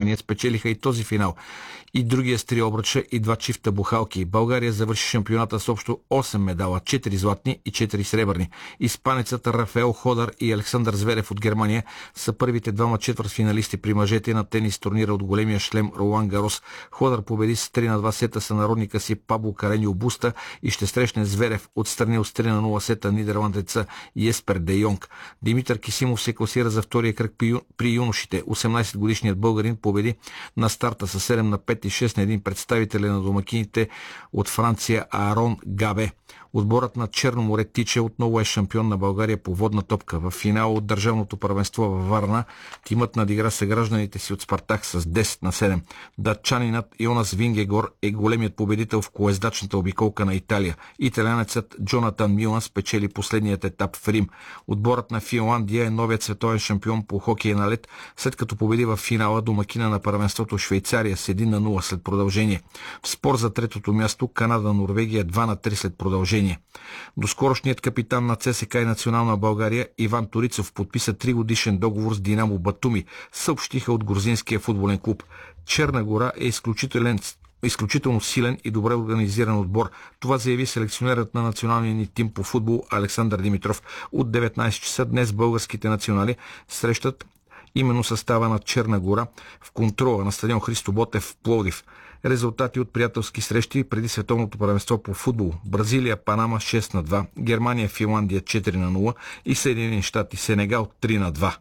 Германия спечелиха и този финал. И другия с 3 обръча и 2 чифта бухалки. България завърши шампионата с общо 8 медала, 4 златни и 4 сребърни. Испанецът Рафаел Ходар и Александър Зверев от Германия са първите двама четвъртфиналисти при мъжете на тенис турнира от големия шлем Ролан Гарос. Ходар победи с 3-2 сета сънародника си Пабло Кареньо Буста и ще срещне Зверев отстрани от 3-0 сета нидерландеца Еспер де Йонг. Димитър Кисимов се класира за втория кръг при юношите. 18-годишният българин победи на старта с 7-5 и 6-1 представители на домакините от Франция Аарон Габе. Отборът на Черно море Тиче отново е шампион на България по водна топка. В финала от държавното първенство във Варна тимът надигра съгражданите си от Спартак с 10-7. Датчанинът Йонас Вингегор е големият победител в колездачната обиколка на Италия. Италианецът Джонатан Милан спечели последният етап в Рим. Отборът на Финландия е новият световен шампион по хокей на лед, след като победи в финала домакина на първенството Швейцария с 1-0 след продължение. В спор за третото място Канада-Норвегия 2-3 след продължение. Доскорошният капитан на ЦСКА и Национална България Иван Торицов подписа 3-годишен договор с Динамо Батуми, съобщиха от грузинския футболен клуб. Черна гора е изключително силен и добре организиран отбор. Това заяви селекционерът на националния ни тим по футбол Александър Димитров. От 19 часа днес българските национали срещат именно състава на Черна гора в контрола на стадион Христо Ботев в Пловдив. Резултати от приятелски срещи преди световното първенство по футбол. Бразилия, Панама 6-2, Германия, Финландия 4-0 и Съединени щати, Сенегал 3-2.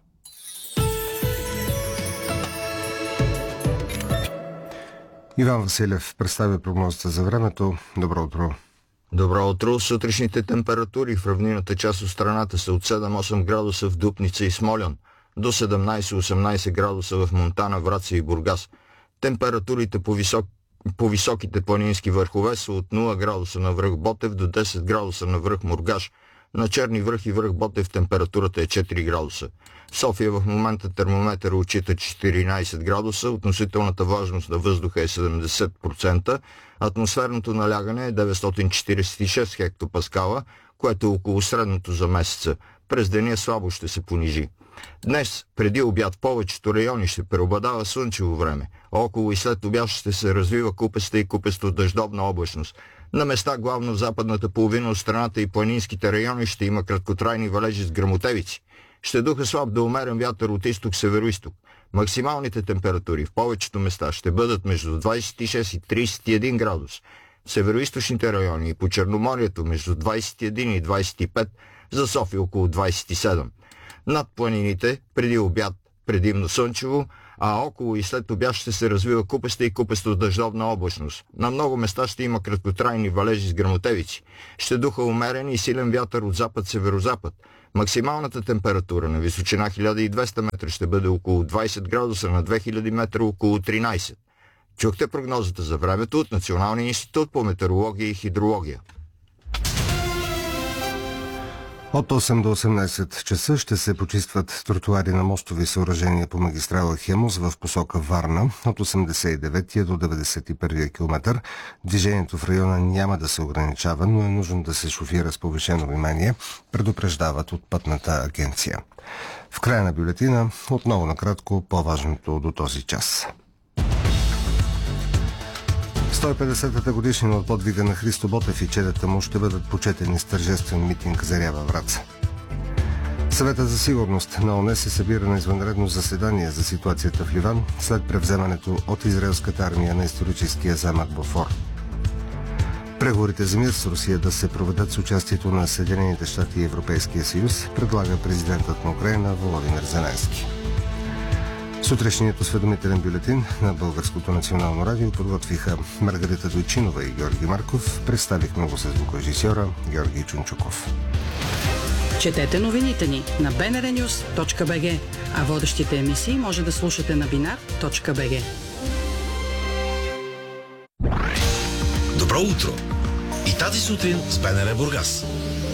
Иван Василев представя прогнозата за времето. Добро утро. Добро утро. Сутрешните температури в равнината част от страната са от 7-8 градуса в Дупница и Смолян, до 17-18 градуса в Монтана, Враца и Бургас. Температурите по високите планински върхове са от 0 градуса на връх Ботев до 10 градуса на връх Мургаш. На Черни връх и връх Ботев температурата е 4 градуса. В София в момента термометър отчита 14 градуса, относителната влажност на въздуха е 70%, атмосферното налягане е 946 хектопаскала, което е около средното за месеца. През деня слабо ще се понижи. Днес, преди обяд, в повечето райони ще преобладава слънчево време. Около и след обяд ще се развива купеста и купесто-дъждовна облачност. На места, главно в западната половина от страната и планинските райони, ще има краткотрайни валежи с гръмотевици. Ще духа слаб до умерен вятър от изток-североизток. Максималните температури в повечето места ще бъдат между 26 и 31 градус. В североизточните райони и по Черноморието между 21 и 25, за София около 27. Над планините, преди обяд, предимно слънчево, а около и след обяд ще се развива купеста и купесто-дъждовна облачност. На много места ще има краткотрайни валежи с гръмотевици. Ще духа умерен и силен вятър от запад-северозапад. Максималната температура на височина 1200 метра ще бъде около 20 градуса, на 2000 метра около 13. Чухте прогнозата за времето от Националния институт по метеорология и хидрология. От 8 до 18 часа ще се почистват тротуари на мостови съоръжения по магистрала Хемус в посока Варна от 89 до 91 км. Движението в района няма да се ограничава, но е нужно да се шофира с повишено внимание, предупреждават от Пътната агенция. В края на бюлетина отново накратко по-важното до този час. 150-та годишнина от подвига на Христо Ботев и чедата му ще бъдат почетени с тържествен митинг за Рява Враца. Съвета за сигурност на ООН се събира на извънредно заседание за ситуацията в Ливан след превземането от израелската армия на историческия замък Бофор. Преговорите за мир с Русия да се проведат с участието на Съединените щати и Европейския съюз, предлага президентът на Украйна Володимир Зеленски. Сутрешният осведомителен бюлетин на Българското национално радио подготвиха Маргарита Дойчинова и Георги Марков. Представихме го с звукорежисьора Георги Чунчуков. Четете новините ни на bnrnews.bg, а водещите емисии може да слушате на binar.bg. Добро утро! И тази сутрин с БНР Бургас.